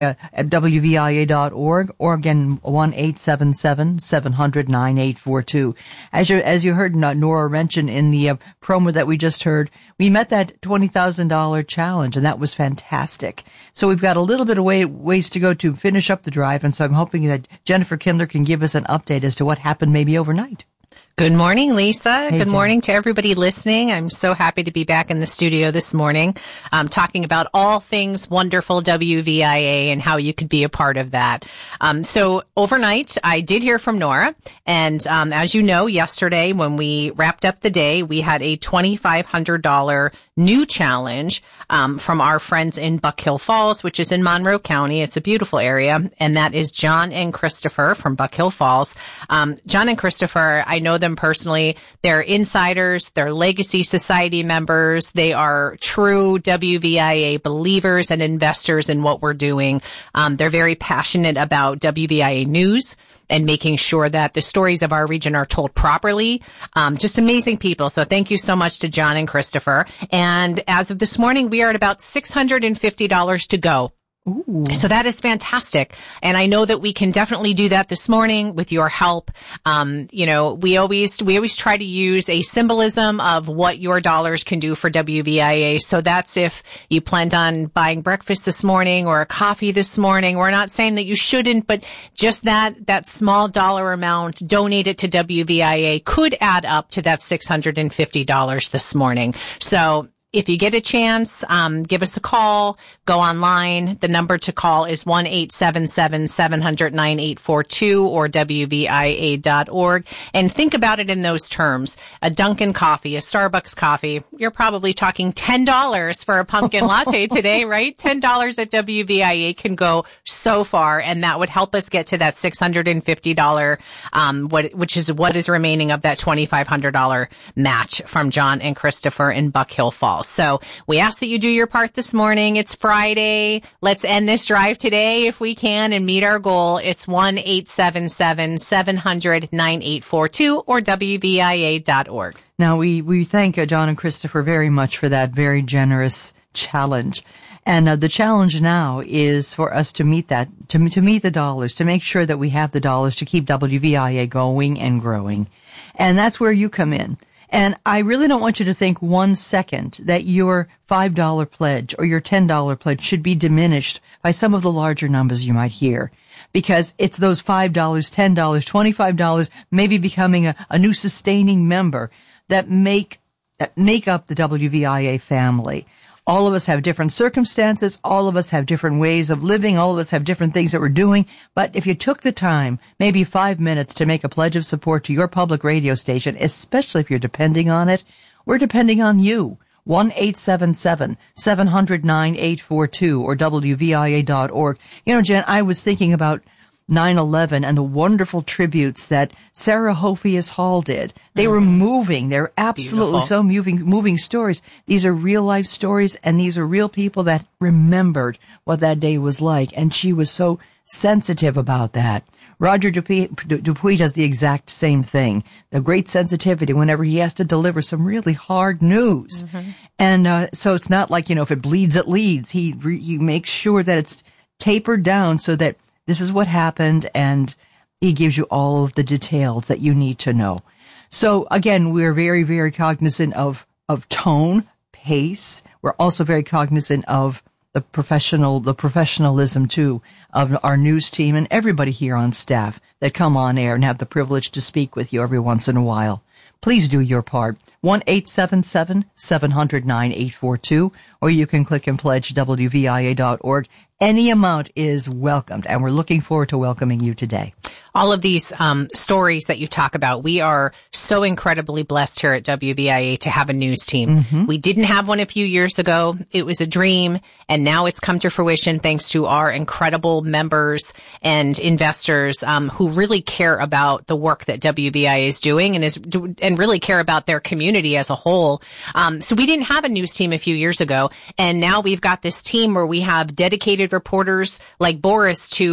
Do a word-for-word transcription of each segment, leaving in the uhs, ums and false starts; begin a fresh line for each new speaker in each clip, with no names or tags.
Uh, at W V I A dot org or again one eight seven seven, seven hundred, nine eight four two. As you, as you heard Nora mention in the uh, promo that we just heard, we met that twenty thousand dollars challenge and that was fantastic. So we've got a little bit of way, ways to go to finish up the drive, and so I'm hoping that Jennifer Kindler can give us an update as to what happened maybe overnight.
Good morning, Lisa.
Hey,
Good
Jen.
morning to everybody listening. I'm so happy to be back in the studio this morning, um, talking about all things wonderful W V I A and how you could be a part of that. Um, so overnight, I did hear from Nora. And um, as you know, yesterday when we wrapped up the day, we had a twenty-five hundred dollars new challenge um, from our friends in Buck Hill Falls, which is in Monroe County. It's a beautiful area. And that is John and Christopher from Buck Hill Falls. Um, John and Christopher, I know them personally. They're insiders. They're Legacy Society members. They are true W V I A believers and investors in what we're doing. Um, they're very passionate about W V I A news and making sure that the stories of our region are told properly. Um, just amazing people. So thank you so much to John and Christopher. And as of this morning, we are at about six hundred fifty dollars to go.
Ooh.
So that is fantastic. And I know that we can definitely do that this morning with your help. Um, you know, we always, we always try to use a symbolism of what your dollars can do for W V I A. So that's if you planned on buying breakfast this morning or a coffee this morning. We're not saying that you shouldn't, but just that, that small dollar amount donated to W V I A could add up to that six hundred fifty dollars this morning. So if you get a chance, um, give us a call, go online. The number to call is one eight seven seven, seven hundred, nine eight four two or W V I A dot org. And think about it in those terms. A Dunkin' coffee, a Starbucks coffee, you're probably talking ten dollars for a pumpkin latte today, right? ten dollars at W V I A can go so far, and that would help us get to that six hundred fifty dollars, um, what, which is what is remaining of that twenty-five hundred dollars match from John and Christopher in Buck Hill Falls. So we ask that you do your part this morning. It's Friday. Let's end this drive today if we can and meet our goal. It's one eight seven seven, seven hundred, nine eight four two or W V I A dot org.
Now, we, we thank uh, John and Christopher very much for that very generous challenge. And uh, the challenge now is for us to meet that, to, to meet the dollars, to make sure that we have the dollars to keep W V I A going and growing. And that's where you come in. And I really don't want you to think one second that your five dollars pledge or your ten dollars pledge should be diminished by some of the larger numbers you might hear. Because it's those five dollars, ten dollars, twenty-five dollars, maybe becoming a, a new sustaining member that make, that make up the W V I A family. All of us have different circumstances. All of us have different ways of living. All of us have different things that we're doing. But if you took the time, maybe five minutes to make a pledge of support to your public radio station, especially if you're depending on it, we're depending on you. one eight seven seven, seven hundred, nine eight four two or W V I A dot org. You know, Jen, I was thinking about nine eleven and the wonderful tributes that Sarah Hophius Hall did. They mm-hmm. were moving. They're absolutely Beautiful. so moving, moving stories. These are real life stories, and these are real people that remembered what that day was like. And she was so sensitive about that. Roger Dupuis, Dupuis does the exact same thing. The great sensitivity whenever he has to deliver some really hard news. Mm-hmm. And uh, so it's not like, you know, if it bleeds, it leads. He, he makes sure that it's tapered down so that this is what happened, and he gives you all of the details that you need to know. So again, we're very, very cognizant of, of tone, pace. We're also very cognizant of the professional, the professionalism too of our news team and everybody here on staff that come on air and have the privilege to speak with you every once in a while. Please do your part. one eight seven seven, seven hundred, nine eight four two, or you can click and pledge W V I A dot org. Any amount is welcomed, and we're looking forward to welcoming you today.
All of these um, stories that you talk about, we are so incredibly blessed here at W V I A to have a news team. Mm-hmm. We didn't have one a few years ago. It was a dream, and now it's come to fruition thanks to our incredible members and investors um, who really care about the work that W V I A is doing and is and really care about their community as a whole. Um, so we didn't have a news team a few years ago, and now we've got this team where we have dedicated reporters like Boris to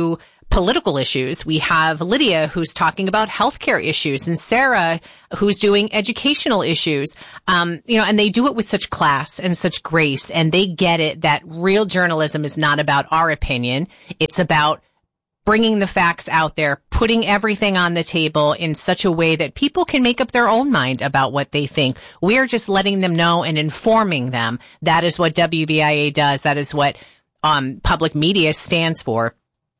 political issues. We have Lydia, who's talking about healthcare issues, and Sarah, who's doing educational issues. Um, you know, and they do it with such class and such grace, and they get it that real journalism is not about our opinion. It's about bringing the facts out there, putting everything on the table in such a way that people can make up their own mind about what they think. We're just letting them know and informing them. That is what W V I A does. That is what um, public media stands for.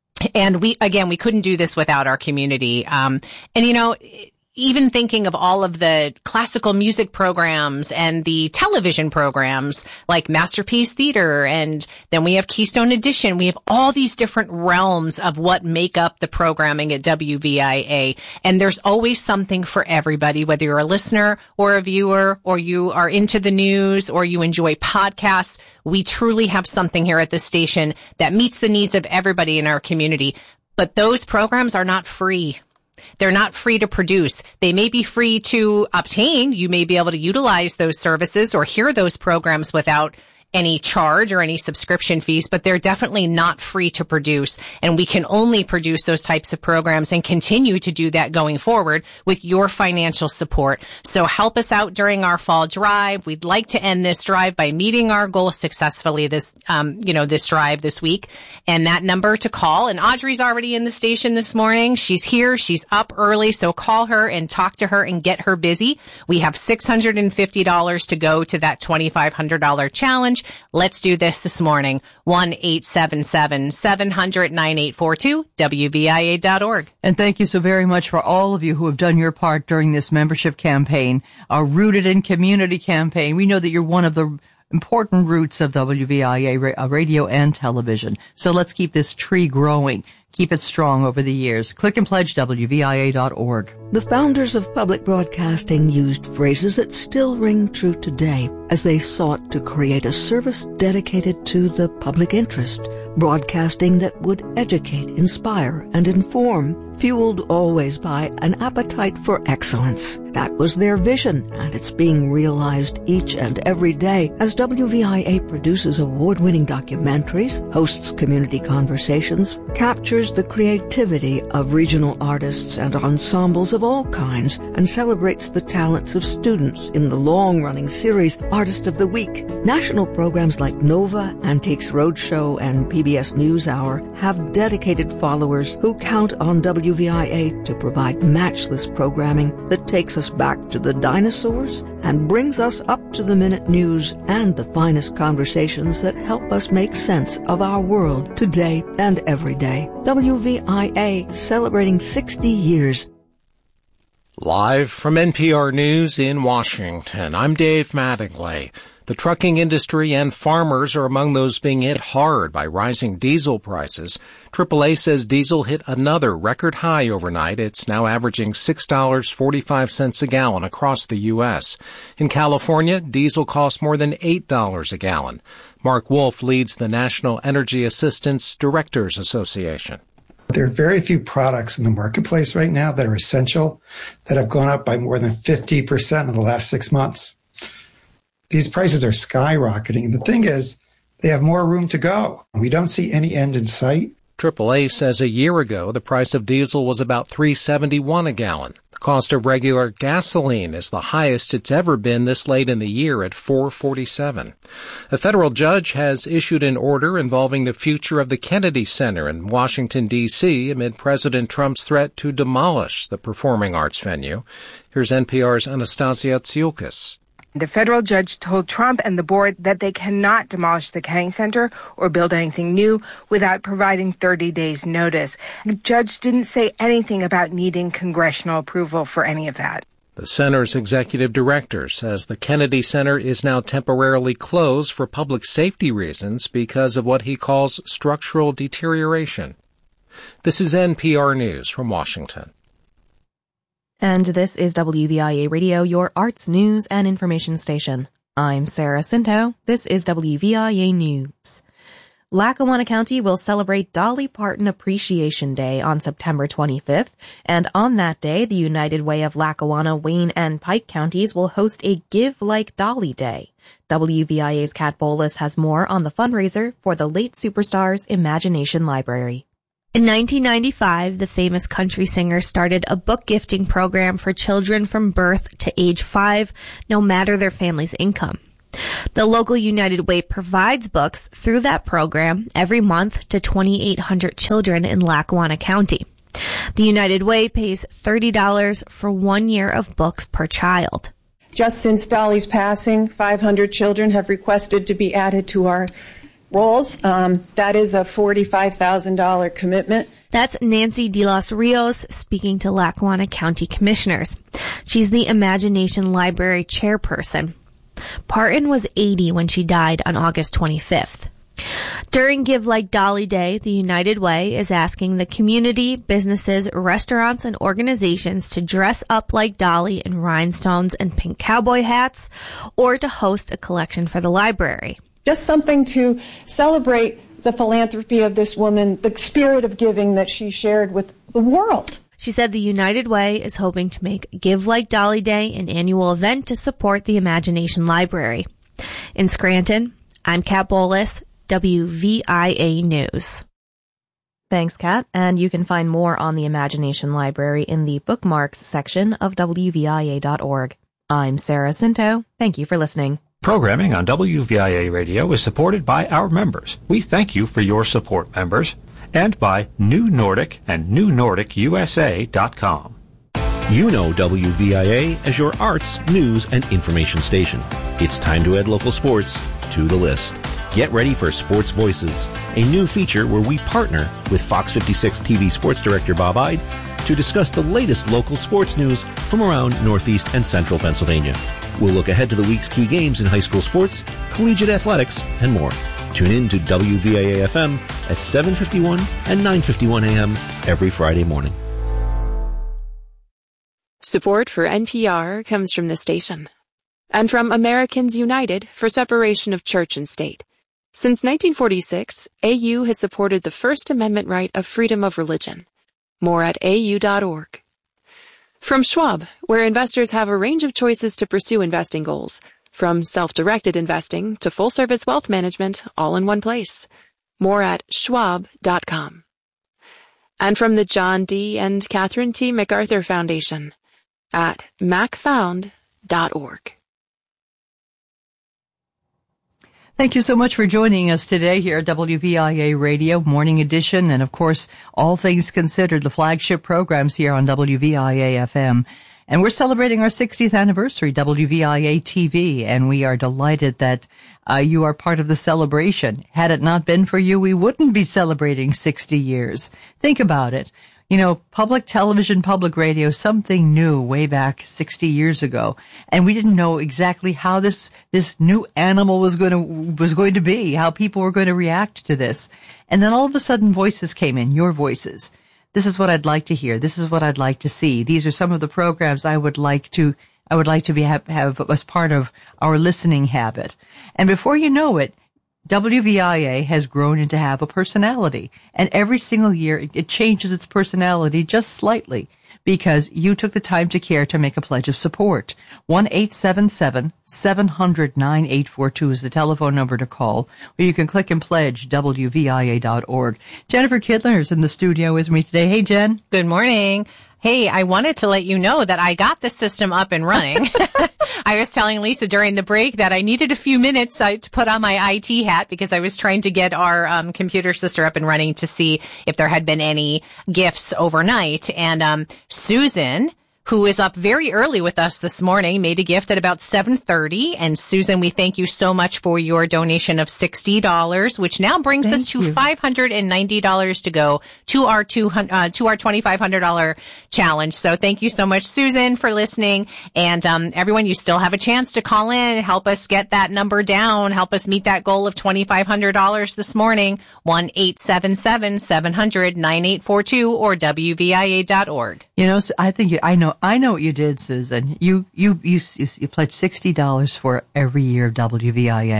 And we, again, we couldn't do this without our community. Um, and, you know, even thinking of all of the classical music programs and the television programs like Masterpiece Theater, and then we have Keystone Edition. We have all these different realms of what make up the programming at W V I A. And there's always something for everybody, whether you're a listener or a viewer, or you are into the news, or you enjoy podcasts. We truly have something here at the station that meets the needs of everybody in our community. But those programs are not free. They're not free to produce. They may be free to obtain. You may be able to utilize those services or hear those programs without any charge or any subscription fees, but they're definitely not free to produce. And we can only produce those types of programs and continue to do that going forward with your financial support. So help us out during our fall drive. We'd like to end this drive by meeting our goal successfully this, um, you know, this drive this week. And that number to call, and Audrey's already in the station this morning. She's here. She's up early. So call her and talk to her and get her busy. We have six hundred fifty dollars to go to that twenty-five hundred dollars challenge. Let's do this this morning. one eight seven seven, seven hundred, nine eight four two, W V I A dot org.
And thank you so very much for all of you who have done your part during this membership campaign, our Rooted in Community campaign. We know that you're one of the important roots of W V I A radio and television. So let's keep this tree growing. Keep it strong over the years. Click and pledge W V I A dot org.
The founders of public broadcasting used phrases that still ring true today as they sought to create a service dedicated to the public interest, broadcasting that would educate, inspire, and inform, fueled always by an appetite for excellence. That was their vision, and it's being realized each and every day as W V I A produces award-winning documentaries, hosts community conversations, captures the creativity of regional artists and ensembles of all kinds, and celebrates the talents of students in the long-running series Artist of the Week. National programs like Nova, Antiques Roadshow, and P B S NewsHour have dedicated followers who count on W V I A to provide matchless programming that takes us back to the dinosaurs and brings us up to the minute news and the finest conversations that help us make sense of our world today and every day. W V I A celebrating sixty years.
Live from N P R News in Washington, I'm Dave Mattingly. The trucking industry and farmers are among those being hit hard by rising diesel prices. triple A says diesel hit another record high overnight. It's now averaging six dollars and forty-five cents a gallon across the U S. In California, diesel costs more than eight dollars a gallon. Mark Wolf leads the National Energy Assistance Directors Association.
There are very few products in the marketplace right now that are essential that have gone up by more than fifty percent in the last six months. These prices are skyrocketing, and the thing is, they have more room to go. We don't see any end in sight.
triple A says a year ago the price of diesel was about three dollars and seventy-one cents a gallon. The cost of regular gasoline is the highest it's ever been this late in the year at four dollars and forty-seven cents. A federal judge has issued an order involving the future of the Kennedy Center in Washington, D C amid President Trump's threat to demolish the performing arts venue. Here's N P R's Anastasia Tsioukas.
The federal judge told Trump and the board that they cannot demolish the Kennedy Center or build anything new without providing thirty days notice. The judge didn't say anything about needing congressional approval for any of that.
The center's executive director says the Kennedy Center is now temporarily closed for public safety reasons because of what he calls structural deterioration. This is N P R News from Washington.
And this is W V I A Radio, your arts, news, and information station. I'm Sarah Cinto. This is W V I A News. Lackawanna County will celebrate Dolly Parton Appreciation Day on September twenty-fifth, and on that day, the United Way of Lackawanna, Wayne, and Pike counties will host a Give Like Dolly Day. W V I A's Kat Bowles has more on the fundraiser for the late superstar's Imagination Library.
In nineteen ninety-five, the famous country singer started a book gifting program for children from birth to age five, no matter their family's income. The local United Way provides books through that program every month to twenty-eight hundred children in Lackawanna County. The United Way pays thirty dollars for one year of books per child.
Just since Dolly's passing, five hundred children have requested to be added to our rolls. Um, that is a forty-five thousand dollars commitment.
That's Nancy De Los Rios speaking to Lackawanna County Commissioners. She's the Imagination Library chairperson. Parton was eighty when she died on August twenty-fifth. During Give Like Dolly Day, the United Way is asking the community, businesses, restaurants, and organizations to dress up like Dolly in rhinestones and pink cowboy hats, or to host a collection for the library.
Just something to celebrate the philanthropy of this woman, the spirit of giving that she shared with the world.
She said the United Way is hoping to make Give Like Dolly Day an annual event to support the Imagination Library. In Scranton, I'm Kat Bolas, W V I A News.
Thanks, Kat. And you can find more on the Imagination Library in the bookmarks section of W V I A dot org. I'm Sarah Cinto. Thank you for listening.
Programming on W V I A Radio is supported by our members. We thank you for your support, members. And by New Nordic and New Nordic U S A dot com.
You know W V I A as your arts, news, and information station. It's time to add local sports to the list. Get ready for Sports Voices, a new feature where we partner with Fox fifty-six T V sports director Bob Ide to discuss the latest local sports news from around Northeast and Central Pennsylvania. We'll look ahead to the week's key games in high school sports, collegiate athletics, and more. Tune in to W V I A F M at seven fifty-one and nine fifty-one a m every Friday morning.
Support for N P R comes from the station and from Americans United for Separation of Church and State. Since nineteen forty-six, A U has supported the First Amendment right of freedom of religion. More at A U dot org. From Schwab, where investors have a range of choices to pursue investing goals, from self-directed investing to full-service wealth management, all in one place. More at schwab dot com. And from the John D. and Catherine T. MacArthur Foundation at mac found dot org.
Thank you so much for joining us today here at W V I A Radio Morning Edition, and of course, All Things Considered, the flagship programs here on W V I A F M. And we're celebrating our sixtieth anniversary, W V I A T V, and we are delighted that uh, you are part of the celebration. Had it not been for you, we wouldn't be celebrating sixty years. Think about it. You know, public television, public radio, something new way back sixty years ago. And we didn't know exactly how this, this new animal was going to, was going to be, how people were going to react to this. And then all of a sudden voices came in, your voices. This is what I'd like to hear. This is what I'd like to see. These are some of the programs I would like to, I would like to be, have, have as part of our listening habit. And before you know it, W V I A has grown into have a personality, and every single year it changes its personality just slightly because you took the time to care to make a pledge of support. one eight seven seven, seven hundred, nine eight four two is the telephone number to call, or you can click and pledge W V I A dot org. Jennifer Kidler is in the studio with me today. Hey, Jen.
Good morning. Hey, I wanted to let you know that I got the system up and running. I was telling Lisa during the break that I needed a few minutes uh, to put on my I T hat because I was trying to get our um, computer sister up and running to see if there had been any gifts overnight. And um, Susan, who is up very early with us this morning, made a gift at about seven thirty. And Susan, we thank you so much for your donation of sixty dollars, which now brings thank us to you. five hundred ninety dollars to go to our two hundred, uh, to our twenty-five hundred dollars challenge. So thank you so much, Susan, for listening. And um, everyone, you still have a chance to call in and help us get that number down, help us meet that goal of twenty-five hundred dollars this morning. one eight seven seven, seven hundred, nine eight four two or W V I A dot org.
You know, I think you, I know, I know what you did, Susan. You, you, you, you, you pledged sixty dollars for every year of W V I A.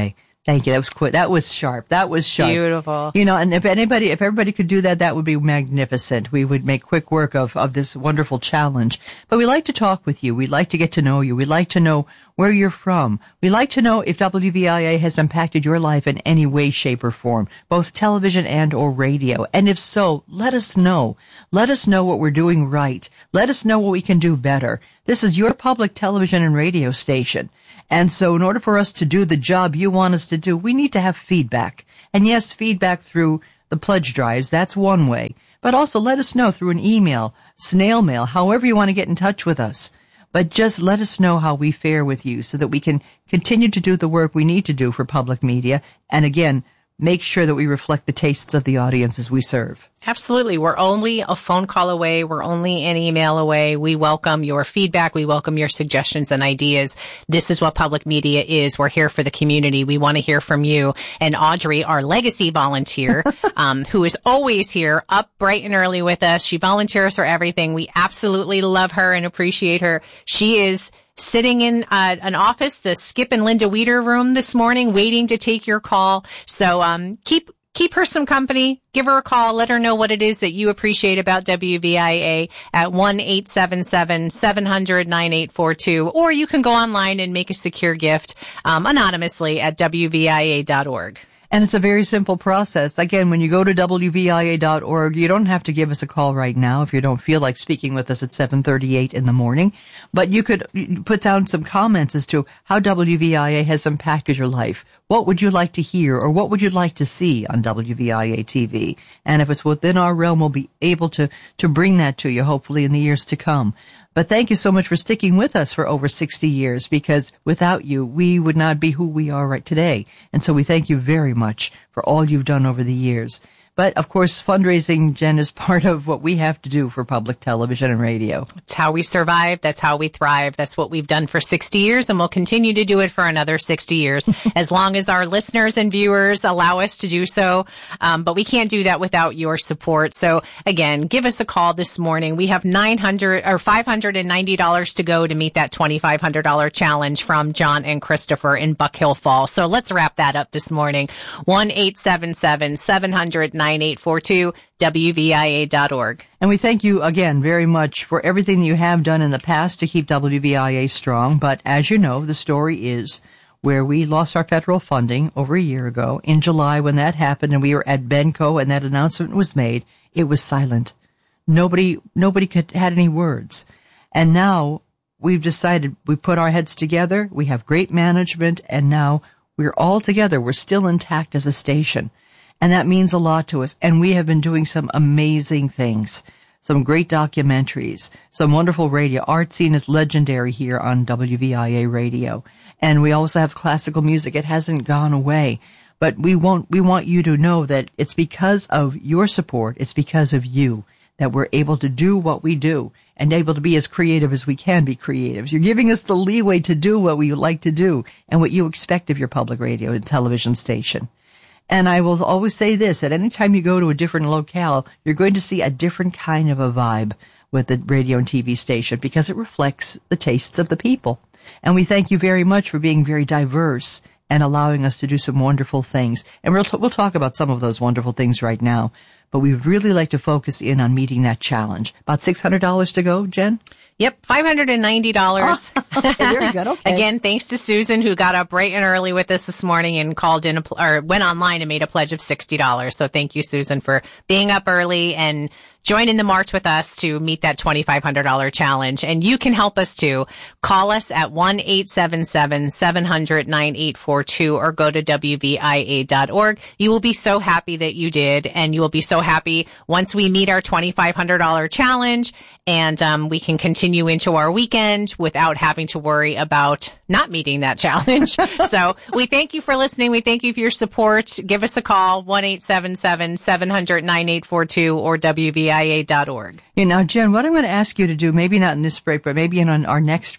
Thank you. That was quick. That was sharp. That was sharp.
Beautiful.
You know, and if anybody, if everybody could do that, that would be magnificent. We would make quick work of, of this wonderful challenge. But we like to talk with you. We'd like to get to know you. We'd like to know where you're from. We'd like to know if W V I A has impacted your life in any way, shape, or form, both television and or radio. And if so, let us know. Let us know what we're doing right. Let us know what we can do better. This is your public television and radio station. And so in order for us to do the job you want us to do, we need to have feedback. And yes, feedback through the pledge drives, that's one way. But also let us know through an email, snail mail, however you want to get in touch with us. But just let us know how we fare with you so that we can continue to do the work we need to do for public media. And again, make sure that we reflect the tastes of the audiences we serve.
Absolutely. We're only a phone call away. We're only an email away. We welcome your feedback. We welcome your suggestions and ideas. This is what public media is. We're here for the community. We want to hear from you. And Audrey, our legacy volunteer, um, who is always here up bright and early with us. She volunteers for everything. We absolutely love her and appreciate her. She is sitting in uh, an office, the Skip and Linda Weeder room this morning, waiting to take your call. So um, keep keep her some company. Give her a call. Let her know what it is that you appreciate about W V I A at one eight seven seven, seven hundred, nine eight four two. Or you can go online and make a secure gift um, anonymously at W V I A dot org.
And it's a very simple process. Again, when you go to W V I A dot org, you don't have to give us a call right now if you don't feel like speaking with us at seven thirty-eight in the morning. But you could put down some comments as to how W V I A has impacted your life. What would you like to hear or what would you like to see on W V I A T V? And if it's within our realm, we'll be able to, to bring that to you, hopefully, in the years to come. But thank you so much for sticking with us for over sixty years, because without you, we would not be who we are right today. And so we thank you very much for all you've done over the years. But, of course, fundraising, Jen, is part of what we have to do for public television and radio.
It's how we survive. That's how we thrive. That's what we've done for sixty years, and we'll continue to do it for another sixty years, as long as our listeners and viewers allow us to do so. Um, but we can't do that without your support. So, again, give us a call this morning. We have nine hundred or five hundred ninety dollars to go to meet that twenty-five hundred dollars challenge from John and Christopher in Buck Hill Falls. So let's wrap that up this morning. one eight seven seven, seven hundred, nine eight four two, W V I A dot org.
And we thank you again very much for everything that you have done in the past to keep W V I A strong. But as you know, the story is where we lost our federal funding over a year ago. In July, when that happened and we were at Benco and that announcement was made, it was silent. Nobody, nobody could, had any words. And now we've decided we put our heads together. We have great management, and now we're all together. We're still intact as a station. And that means a lot to us. And we have been doing some amazing things, some great documentaries, some wonderful radio. Art scene is legendary here on W V I A radio. And we also have classical music. It hasn't gone away. But we won't, we want you to know that it's because of your support. It's because of you that we're able to do what we do and able to be as creative as we can be creative. You're giving us the leeway to do what we like to do and what you expect of your public radio and television station. And I will always say this, at any time you go to a different locale, you're going to see a different kind of a vibe with the radio and T V station because it reflects the tastes of the people. And we thank you very much for being very diverse and allowing us to do some wonderful things. And we'll, t- we'll talk about some of those wonderful things right now. But we would really like to focus in on meeting that challenge. About six hundred dollars to go, Jen?
Yep, five hundred ninety dollars.
Oh, okay, very good. Okay.
Again, thanks to Susan, who got up bright and early with us this morning and called in, a pl- or went online and made a pledge of sixty dollars. So thank you, Susan, for being up early and join in the march with us to meet that twenty-five hundred dollars challenge. And you can help us too. Call us at one eight seven seven, seven hundred, nine eight four two or go to W V I A dot org. You will be so happy that you did, and you will be so happy once we meet our twenty-five hundred dollars challenge and um, we can continue into our weekend without having to worry about not meeting that challenge. So we thank you for listening. We thank you for your support. Give us a call, one eight seven seven, seven hundred, nine eight four two or W V I A dot org.
Yeah, now, Jen, what I'm going to ask you to do, maybe not in this break, but maybe in our next break,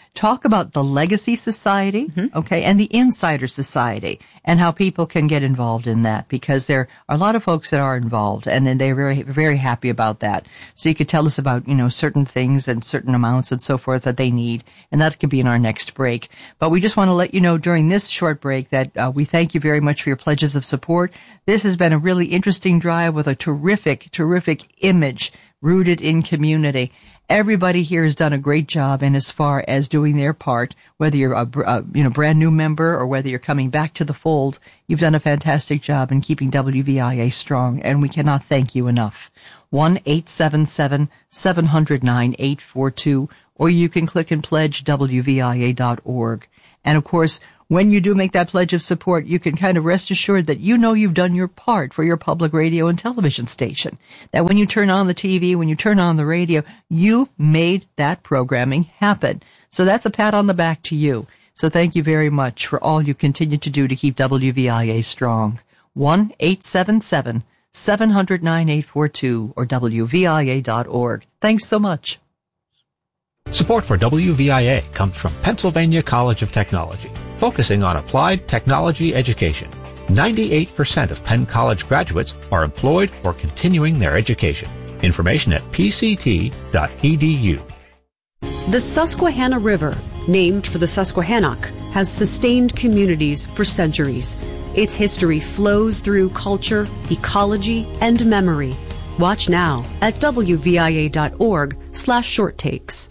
talk about the Legacy Society, mm-hmm. okay, and the Insider Society, and how people can get involved in that, because there are a lot of folks that are involved, and, and they're very, very happy about that. So you could tell us about, you know, certain things and certain amounts and so forth that they need, and that could be in our next break. But we just want to let you know during this short break that uh, we thank you very much for your pledges of support. This has been a really interesting drive with a terrific, terrific image rooted in community. Everybody here has done a great job in as far as doing their part, whether you're a, a you know brand new member or whether you're coming back to the fold. You've done a fantastic job in keeping W V I A strong, and we cannot thank you enough. one eight seven seven, seven hundred nine, eight four two, or you can click and pledge W V I A dot org. And of course, when you do make that pledge of support, you can kind of rest assured that you know you've done your part for your public radio and television station. That when you turn on the T V, when you turn on the radio, you made that programming happen. So that's a pat on the back to you. So thank you very much for all you continue to do to keep W V I A strong. one eight seven seven, seven hundred nine, eight four two or W V I A dot org. Thanks so much.
Support for W V I A comes from Pennsylvania College of Technology, focusing on applied technology education. ninety-eight percent of Penn College graduates are employed or continuing their education. Information at p c t dot e d u.
The Susquehanna River, named for the Susquehannock, has sustained communities for centuries. Its history flows through culture, ecology, and memory. Watch now at w v i a dot org slash short takes.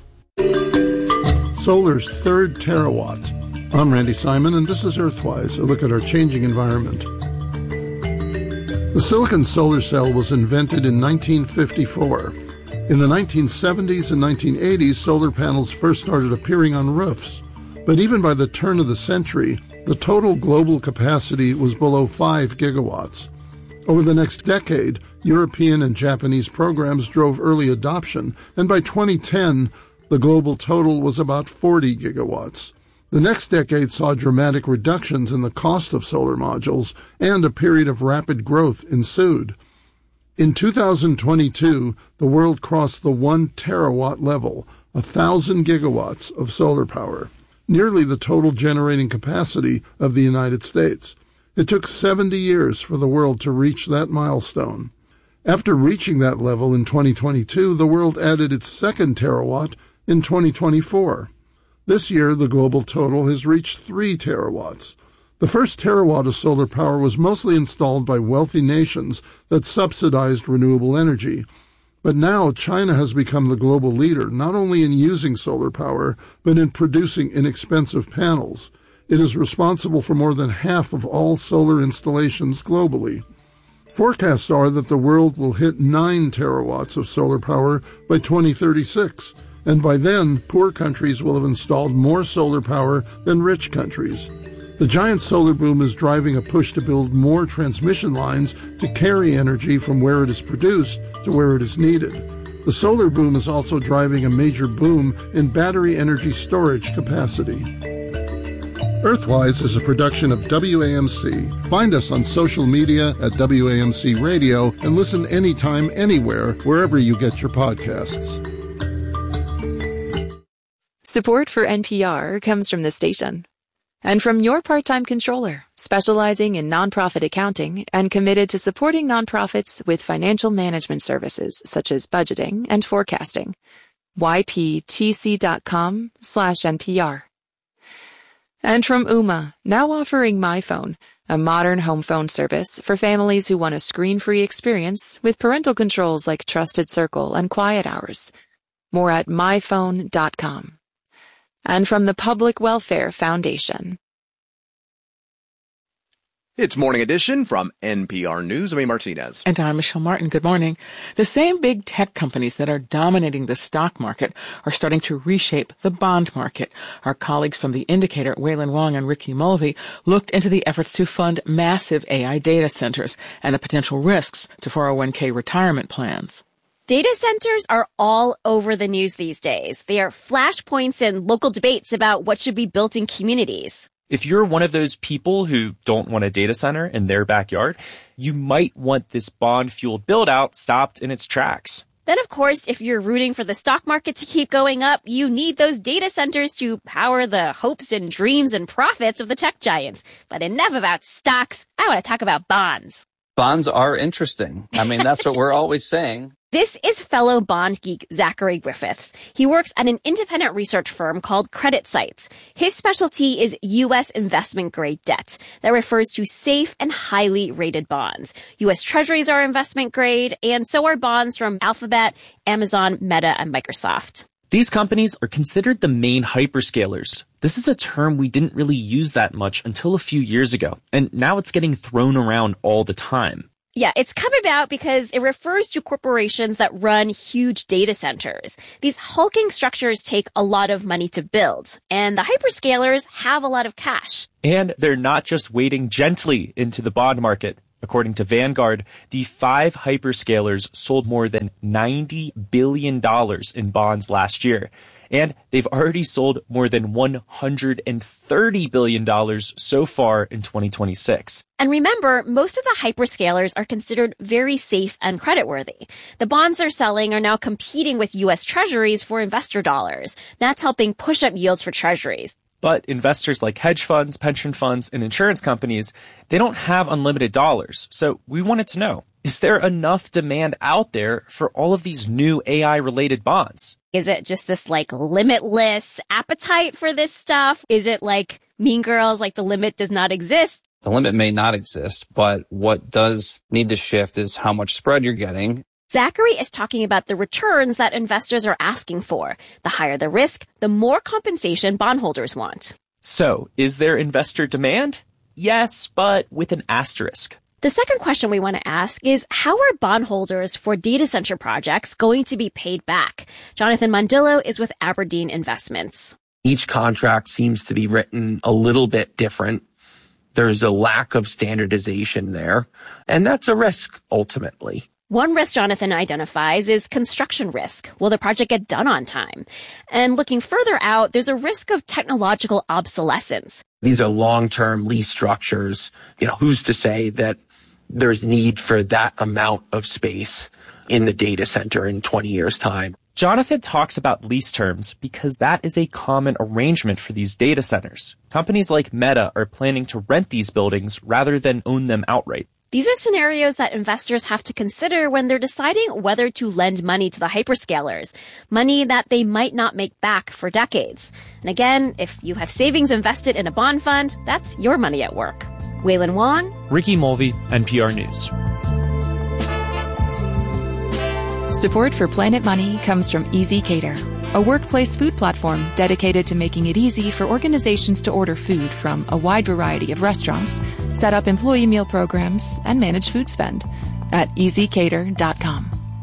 Solar's third terawatt. I'm Randy Simon, and this is Earthwise, a look at our changing environment. The silicon solar cell was invented in nineteen fifty-four. In the nineteen seventies and nineteen eighties, solar panels first started appearing on roofs. But even by the turn of the century, the total global capacity was below five gigawatts. Over the next decade, European and Japanese programs drove early adoption, and by twenty ten, the global total was about forty gigawatts. The next decade saw dramatic reductions in the cost of solar modules, and a period of rapid growth ensued. In two thousand twenty-two, the world crossed the one terawatt level, a thousand gigawatts of solar power, nearly the total generating capacity of the United States. It took seventy years for the world to reach that milestone. After reaching that level in twenty twenty-two, the world added its second terawatt in twenty twenty-four. This year, the global total has reached three terawatts. The first terawatt of solar power was mostly installed by wealthy nations that subsidized renewable energy. But now China has become the global leader, not only in using solar power, but in producing inexpensive panels. It is responsible for more than half of all solar installations globally. Forecasts are that the world will hit nine terawatts of solar power by twenty thirty-six. And by then, poor countries will have installed more solar power than rich countries. The giant solar boom is driving a push to build more transmission lines to carry energy from where it is produced to where it is needed. The solar boom is also driving a major boom in battery energy storage capacity. Earthwise is a production of W A M C. Find us on social media at W A M C Radio and listen anytime, anywhere, wherever you get your podcasts.
Support for N P R comes from the station and from your part-time controller, specializing in nonprofit accounting and committed to supporting nonprofits with financial management services such as budgeting and forecasting. y p t c dot com slash N P R. And from Ooma, now offering MyPhone, a modern home phone service for families who want a screen-free experience with parental controls like Trusted Circle and Quiet Hours. More at my phone dot com. And from the Public Welfare Foundation.
It's Morning Edition from N P R News. I'm Martinez.
And I'm Michelle Martin. Good morning. The same big tech companies that are dominating the stock market are starting to reshape the bond market. Our colleagues from The Indicator, Waylon Wong and Ricky Mulvey, looked into the efforts to fund massive A I data centers and the potential risks to four oh one k retirement plans.
Data centers are all over the news these days. They are flashpoints in local debates about what should be built in communities.
If you're one of those people who don't want a data center in their backyard, you might want this bond-fueled build-out stopped in its tracks.
Then, of course, if you're rooting for the stock market to keep going up, you need those data centers to power the hopes and dreams and profits of the tech giants. But enough about stocks. I want to talk about bonds.
Bonds are interesting. I mean, that's what we're always saying.
This is fellow bond geek Zachary Griffiths. He works at an independent research firm called CreditSights. His specialty is U S investment-grade debt. That refers to safe and highly rated bonds. U S Treasuries are investment-grade, and so are bonds from Alphabet, Amazon, Meta, and Microsoft.
These companies are considered the main hyperscalers. This is a term we didn't really use that much until a few years ago, and now it's getting thrown around all the time.
Yeah, it's come about because it refers to corporations that run huge data centers. These hulking structures take a lot of money to build, and the hyperscalers have a lot of cash.
And they're not just wading gently into the bond market. According to Vanguard, the five hyperscalers sold more than ninety billion dollars in bonds last year. And they've already sold more than one hundred thirty billion dollars so far in twenty twenty-six.
And remember, most of the hyperscalers are considered very safe and creditworthy. The bonds they're selling are now competing with U S Treasuries for investor dollars. That's helping push up yields for Treasuries.
But investors like hedge funds, pension funds, and insurance companies, they don't have unlimited dollars. So we wanted to know, is there enough demand out there for all of these new A I-related bonds?
Is it just this, like, limitless appetite for this stuff? Is it like Mean Girls, like the limit does not exist?
The limit may not exist, but what does need to shift is how much spread you're getting.
Zachary is talking about the returns that investors are asking for. The higher the risk, the more compensation bondholders want.
So, is there investor demand? Yes, but with an asterisk.
The second question we want to ask is, how are bondholders for data center projects going to be paid back? Jonathan Mondillo is with Aberdeen Investments.
Each contract seems to be written a little bit different. There's a lack of standardization there, and that's a risk ultimately.
One risk Jonathan identifies is construction risk. Will the project get done on time? And looking further out, there's a risk of technological obsolescence.
These are long-term lease structures. You know, who's to say that there's need for that amount of space in the data center in twenty years' time?
Jonathan talks about lease terms because that is a common arrangement for these data centers. Companies like Meta are planning to rent these buildings rather than own them outright.
These are scenarios that investors have to consider when they're deciding whether to lend money to the hyperscalers, money that they might not make back for decades. And again, if you have savings invested in a bond fund, that's your money at work. Waylon Wong,
Ricky Mulvey, N P R News.
Support for Planet Money comes from Easy Cater, a workplace food platform dedicated to making it easy for organizations to order food from a wide variety of restaurants, set up employee meal programs, and manage food spend at easy cater dot com.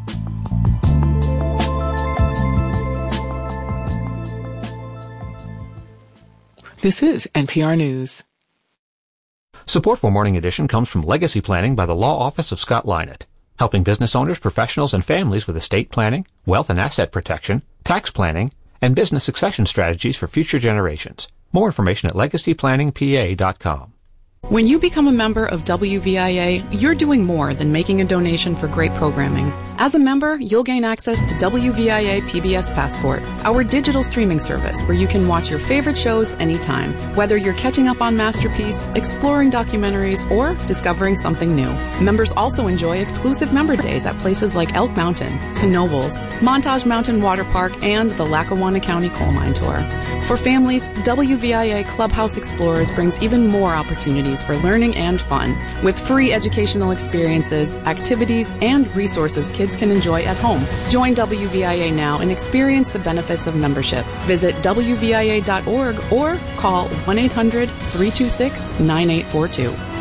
This is N P R News.
Support for Morning Edition comes from Legacy Planning by the Law Office of Scott Lynott, helping business owners, professionals, and families with estate planning, wealth and asset protection, tax planning, and business succession strategies for future generations. More information at legacy planning p a dot com.
When you become a member of W V I A, you're doing more than making a donation for great programming. As a member, you'll gain access to W V I A P B S Passport, our digital streaming service where you can watch your favorite shows anytime, whether you're catching up on Masterpiece, exploring documentaries, or discovering something new. Members also enjoy exclusive member days at places like Elk Mountain, Knoebels, Montage Mountain Water Park, and the Lackawanna County Coal Mine Tour. For families, W V I A Clubhouse Explorers brings even more opportunities for learning and fun, with free educational experiences, activities, and resources kids can enjoy at home. Join W V I A now and experience the benefits of membership. Visit W V I A dot org or call one eight hundred three two six nine eight four two.